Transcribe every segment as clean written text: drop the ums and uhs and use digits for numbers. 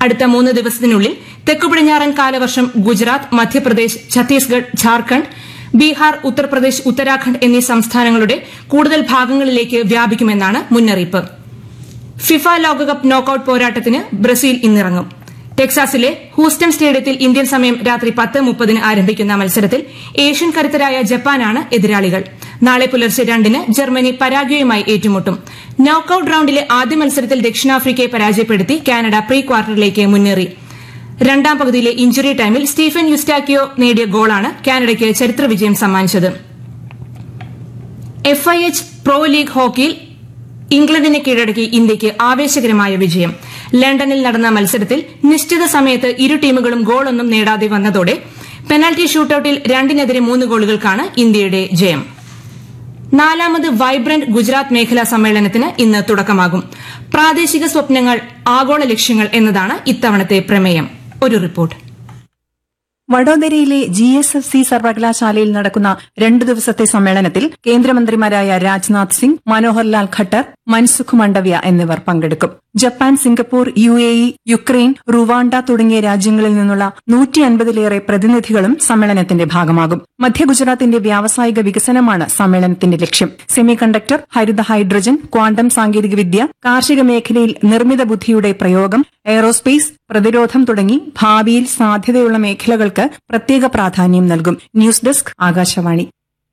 അടുത്ത 3 ദിവസത്തിനുള്ളിൽ തെക്കുപടിഞ്ഞാറൻ കാലവർഷം ഗുജറാത്ത്, മധ്യപ്രദേശ്, ഛത്തീസ്ഗഡ്, ഝാർഖണ്ഡ്, ബീഹാർ, ഉത്തർപ്രദേശ്, ഉത്തരാഖണ്ഡ് എന്നീ സംസ്ഥാനങ്ങളുടെ കൂടുതൽ ഭാഗങ്ങളിലേക്ക് വ്യാപിക്കുമെന്നാണ് മുന്നറിയിപ്പ്. ഫിഫ ലോകകപ്പ് നോക്കൌട്ട് പോരാട്ടത്തിന് ബ്രസീൽ ഇന്നിറങ്ങും. ടെക്സാസിലെ ഹൂസ്റ്റൺ സ്റ്റേഡിയത്തിൽ ഇന്ത്യൻ സമയം രാത്രി 10:30 ആരംഭിക്കുന്ന മത്സരത്തിൽ ഏഷ്യൻ കരുത്തരായ ജപ്പാനാണ് എതിരാളികൾ. നാളെ പുലർച്ചെ 2 ജർമ്മനി പരാഗ്വേയുമായി ഏറ്റുമുട്ടും. നോക്കൌട്ട് റൌണ്ടിലെ ആദ്യ മത്സരത്തിൽ ദക്ഷിണാഫ്രിക്കയെ പരാജയപ്പെടുത്തി കാനഡ പ്രീ ക്വാർട്ടറിലേക്ക് മുന്നേറി. രണ്ടാം പകുതിയിലെ ഇഞ്ചുറി ടൈമിൽ സ്റ്റീഫൻ യുസ്റ്റാക്കിയോ നേടിയ ഗോളാണ് കാനഡയ്ക്ക് ചരിത്ര വിജയം സമ്മാനിച്ചത്. FIH പ്രോ ലീഗ് ഹോക്കിയിൽ ഇംഗ്ലണ്ടിനെ കീഴടക്കി ഇന്ത്യയ്ക്ക് ആവേശകരമായ വിജയം. ലണ്ടനിൽ നടന്ന മത്സരത്തിൽ നിശ്ചിത സമയത്ത് ഇരു ടീമുകളും ഗോളൊന്നും നേടാതെ വന്നതോടെ പെനാൽറ്റി ഷൂട്ടൌട്ടിൽ 2-3 ഗോളുകൾക്കാണ് ഇന്ത്യയുടെ ജയം. 4ാമത് വൈബ്രന്റ് ഗുജറാത്ത് മേഖലാ സമ്മേളനത്തിന് ഇന്ന് തുടക്കമാകും. പ്രാദേശിക സ്വപ്നങ്ങൾ, ആഗോള ലക്ഷ്യങ്ങൾ എന്നതാണ് ഇത്തവണത്തെ പ്രമേയം. ഒരു റിപ്പോർട്ട്. വഡോദരയിലെ GSFC സർവകലാശാലയിൽ നടക്കുന്ന 2 ദിവസത്തെ സമ്മേളനത്തിൽ കേന്ദ്രമന്ത്രിമാരായ രാജ്നാഥ് സിംഗ്, മനോഹർലാൽ ഖട്ടർ, മൻസുഖ് മണ്ഡവ്യ എന്നിവർ പങ്കെടുക്കും. Japan, Singapore, UAE, Ukraine, Rwanda തുടങ്ങിയ രാജ്യങ്ങളിൽ നിന്നുള്ള 150-ലേറെ പ്രതിനിധികളും സമ്മേളനത്തിന്റെ ഭാഗമാകും. മധ്യ ഗുജറാത്തിന്റെ വ്യാവസായിക വികസനമാണ് സമ്മേളനത്തിന്റെ ലക്ഷ്യം. സെമി കണ്ടക്ടർ, ഹരിത ഹൈഡ്രജൻ, ക്വാണ്ടം സാങ്കേതികവിദ്യ, കാർഷിക മേഖലയിൽ നിർമ്മിത ബുദ്ധിയുടെ പ്രയോഗം, എയ്റോസ്പേസ്, പ്രതിരോധം തുടങ്ങി ഭാവിയിൽ സാധ്യതയുള്ള മേഖലകൾക്ക് പ്രത്യേക പ്രാധാന്യം നൽകും. News desk, Akashvani.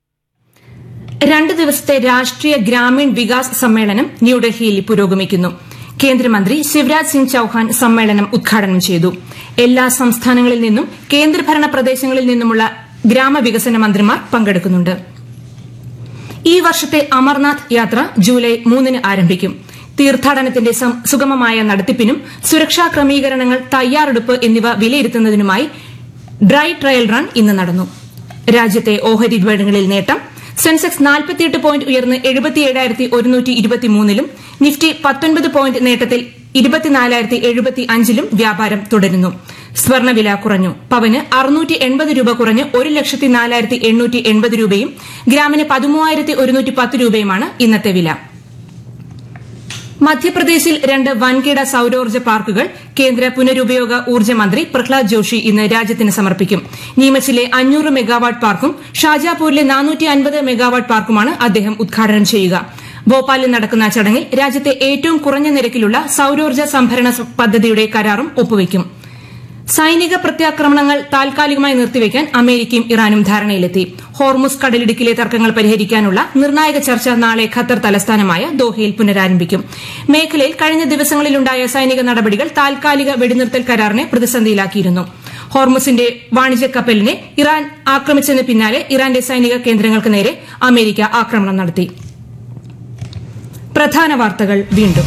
2 ദിവസത്തെ രാഷ്ട്രീയ ഗ്രാമീൺ വികാസ് സമ്മേളനം ന്യൂഡൽഹിയിൽ പുരോഗമിക്കുന്നു. കേന്ദ്രമന്ത്രി ശിവരാജ് സിംഗ് ചൌഹാൻ സമ്മേളനം ഉദ്ഘാടനം ചെയ്തു. എല്ലാ സംസ്ഥാനങ്ങളിൽ നിന്നും കേന്ദ്രഭരണ പ്രദേശങ്ങളിൽ നിന്നുമുള്ള ഗ്രാമവികസന മന്ത്രിമാർ പങ്കെടുക്കുന്നുണ്ട്. ഈ വർഷത്തെ അമർനാഥ് യാത്ര ജൂലൈ 3 ആരംഭിക്കും. തീർത്ഥാടനത്തിന്റെ സുഗമമായ നടത്തിപ്പിനും സുരക്ഷാ ക്രമീകരണങ്ങൾ, തയ്യാറെടുപ്പ് എന്നിവ വിലയിരുത്തുന്നതിനുമായി ഡ്രൈ ട്രയൽ റൺ ഇന്ന് നടന്നു. രാജ്യത്തെ ഓഹരി വിപണികളിൽ നേട്ടം. സെൻസെക്സ് 48 പോയിന്റ് ഉയർന്ന് 77,123-ലും നിഫ്റ്റി 19 പോയിന്റ് നേട്ടത്തിൽ 24,075-ലും വ്യാപാരം തുടരുന്നു. സ്വർണ്ണവില കുറഞ്ഞു. പവന് 680 രൂപ കുറഞ്ഞ് 1,04,880 രൂപയും ഗ്രാമിന് 13,110 രൂപയുമാണ് ഇന്നത്തെ വില. മധ്യപ്രദേശിൽ 2 വൻകിട സൌരോർജ്ജ പാർക്കുകൾ കേന്ദ്ര പുനരുപയോഗ ഊർജ്ജ മന്ത്രി പ്രഹ്ലാദ് ജോഷി ഇന്ന് രാജ്യത്തിന് സമർപ്പിക്കും. നീമച്ചിലെ 500 മെഗാവാട്ട് പാർക്കും ഷാജാപൂരിലെ 450 മെഗാവാട്ട് പാർക്കുമാണ് അദ്ദേഹം ഉദ്ഘാടനം ചെയ്യുക. ഭോപ്പാലിൽ നടക്കുന്ന ചടങ്ങിൽ രാജ്യത്തെ ഏറ്റവും കുറഞ്ഞ നിരക്കിലുള്ള സൌരോർജ്ജ സംഭരണ പദ്ധതിയുടെ കരാറും ഒപ്പുവയ്ക്കും. സൈനിക പ്രത്യാക്രമണങ്ങൾ താൽക്കാലികമായി നിർത്തിവെക്കാൻ അമേരിക്കയും ഇറാനും ധാരണയിലെത്തി. ഹോർമുസ് കടലിടുക്കിലെ തർക്കങ്ങൾ പരിഹരിക്കാനുള്ള നിർണായക ചർച്ച നാളെ ഖത്തർ തലസ്ഥാനമായ ദോഹയിൽ പുനരാരംഭിക്കും. മേഖലയിൽ കഴിഞ്ഞ ദിവസങ്ങളിലുണ്ടായ സൈനിക നടപടികൾ താൽക്കാലിക വെടിനിർത്തൽ കരാറിനെ പ്രതിസന്ധിയിലാക്കിയിരുന്നു. ഹോർമുസിന്റെ വാണിജ്യ കപ്പലിനെ ഇറാൻ ആക്രമിച്ചതിന് പിന്നാലെ ഇറാന്റെ സൈനിക കേന്ദ്രങ്ങൾക്ക് നേരെ അമേരിക്ക ആക്രമണം നടത്തി. പ്രധാന വാർത്തകൾ വീണ്ടും.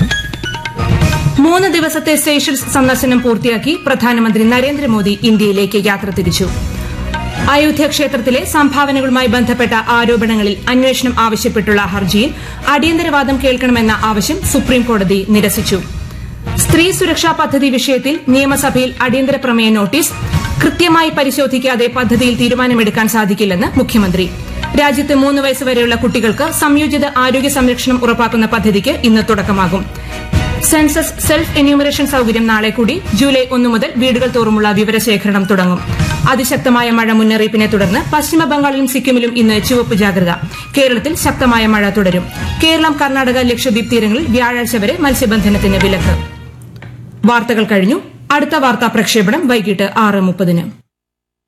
3 ദിവസത്തെ സേഷൽസ് സന്ദർശനം പൂർത്തിയാക്കി പ്രധാനമന്ത്രി നരേന്ദ്രമോദി ഇന്ത്യയിലേക്ക് യാത്ര തിരിച്ചു. അയോധ്യ ക്ഷേത്രത്തിലെ സംഭാവനകളുമായി ബന്ധപ്പെട്ട ആരോപണങ്ങളിൽ അന്വേഷണം ആവശ്യപ്പെട്ടുള്ള ഹർജിയിൽ അടിയന്തരവാദം കേൾക്കണമെന്ന ആവശ്യം സുപ്രീംകോടതി നിരസിച്ചു. സ്ത്രീ സുരക്ഷാ പദ്ധതി വിഷയത്തിൽ നിയമസഭയിൽ അടിയന്തര പ്രമേയ നോട്ടീസ്. കൃത്യമായി പരിശോധിക്കാതെ പദ്ധതിയിൽ തീരുമാനമെടുക്കാൻ സാധിക്കില്ലെന്ന് മുഖ്യമന്ത്രി. രാജ്യത്ത് 3 വയസ്സുവരെയുള്ള കുട്ടികൾക്ക് സംയോജിത ആരോഗ്യ സംരക്ഷണം ഉറപ്പാക്കുന്ന പദ്ധതിക്ക് ഇന്ന് തുടക്കമാകും. സെൻസസ് സെൽഫ് എന്യൂമറേഷൻ സൌകര്യം നാളെ കൂടി. ജൂലൈ 1 മുതൽ വീടുകൾ തോറുമുള്ള വിവരശേഖരണം തുടങ്ങും. അതിശക്തമായ മഴ മുന്നറിയിപ്പിനെ തുടർന്ന് പശ്ചിമബംഗാളിലും സിക്കിമിലും ഇന്ന് ചുവപ്പ് ജാഗ്രത. കേരളത്തിൽ ശക്തമായ മഴ തുടരും. കേരളം, കർണാടക, ലക്ഷദ്വീപ് തീരങ്ങളിൽ വ്യാഴാഴ്ച വരെ മത്സ്യബന്ധനത്തിന് വിലക്ക്. വാർത്തകൾ കഴിഞ്ഞു. അടുത്ത വാർത്താ പ്രക്ഷേപണം വൈകിട്ട് 6:30.